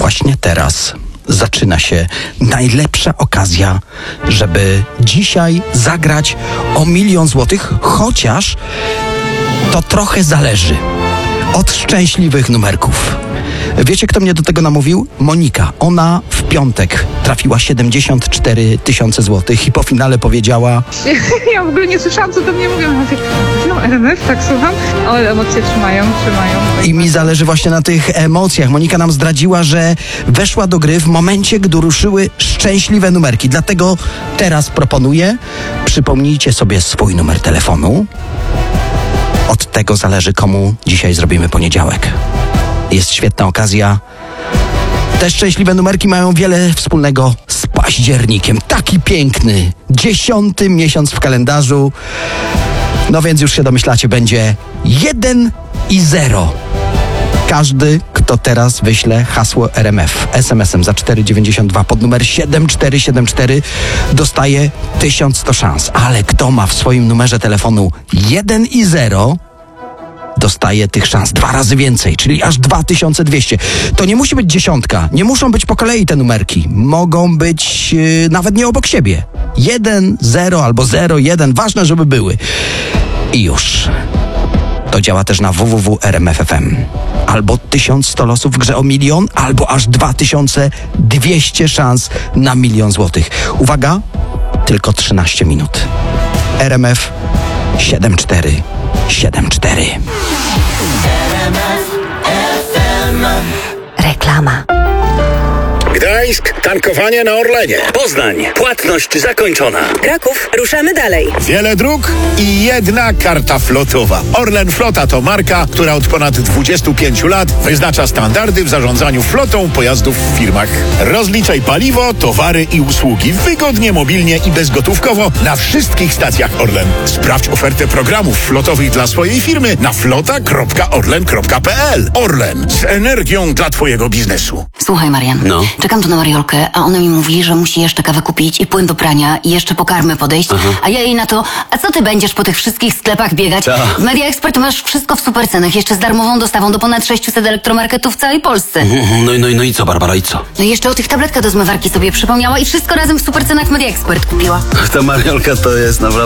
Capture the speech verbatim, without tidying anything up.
właśnie teraz zaczyna się najlepsza okazja, żeby dzisiaj zagrać o milion złotych, chociaż to trochę zależy od szczęśliwych numerków. Wiecie, kto mnie do tego namówił? Monika. Ona w piątek trafiła siedemdziesiąt cztery tysiące złotych i po finale powiedziała: Ja w ogóle nie słyszałam, co do mnie mówią. Ja mówię, no R M F, tak słucham. Ale emocje trzymają, trzymają. I mi zależy właśnie na tych emocjach. Monika nam zdradziła, że weszła do gry w momencie, gdy ruszyły szczęśliwe numerki. Dlatego teraz proponuję, przypomnijcie sobie swój numer telefonu. Od tego zależy, komu dzisiaj zrobimy poniedziałek. Jest świetna okazja. Te szczęśliwe numerki mają wiele wspólnego z październikiem. Taki piękny, dziesiąty miesiąc w kalendarzu. No więc już się domyślacie, będzie jeden i zero. Każdy, kto teraz wyśle hasło R M F es em esem za cztery dziewięćdziesiąt dwa pod numer siedem cztery siedem cztery, dostaje tysiąc sto szans. Ale kto ma w swoim numerze telefonu jeden i zero, dostaje tych szans dwa razy więcej, czyli aż dwa tysiące dwieście. To nie musi być dziesiątka, nie muszą być po kolei te numerki. Mogą być yy, nawet nie obok siebie. jeden, zero albo zero, jeden, ważne, żeby były. I już. To działa też na w w w kropka r m f kropka f m. Albo tysiąc sto losów w grze o milion, albo aż dwa tysiące dwieście szans na milion złotych. Uwaga, tylko trzynaście minut. R M F siedem cztery siedem cztery. Reklama. Gdańsk, tankowanie na Orlenie. Poznań, płatność zakończona. Kraków, ruszamy dalej. Wiele dróg i jedna karta flotowa. Orlen Flota to marka, która od ponad dwudziestu pięciu lat wyznacza standardy w zarządzaniu flotą pojazdów w firmach. Rozliczaj paliwo, towary i usługi wygodnie, mobilnie i bezgotówkowo na wszystkich stacjach Orlen. Sprawdź ofertę programów flotowych dla swojej firmy na flota kropka orlen kropka p l. Orlen, z energią dla twojego biznesu. Słuchaj, Marian. No. Czekam tu na Mariolkę, a ona mi mówi, że musi jeszcze kawę kupić i płyn do prania i jeszcze po karmę podejść. Aha. A ja jej na to, a co ty będziesz po tych wszystkich sklepach biegać? Ta. W Media Expert masz wszystko w super cenach, jeszcze z darmową dostawą do ponad sześciuset elektromarketów w całej Polsce. No i no, i no i co, Barbara, i co? No i jeszcze o tych tabletkach do zmywarki sobie przypomniała i wszystko razem w super cenach w Media Expert kupiła. Ta Mariolka to jest naprawdę